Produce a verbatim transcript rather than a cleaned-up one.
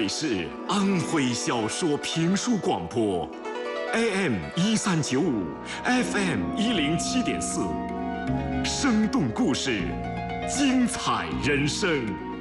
里是安徽小说评书广播 ，A M 一三九五 ，F M 一零七点四，生动故事，精彩人生。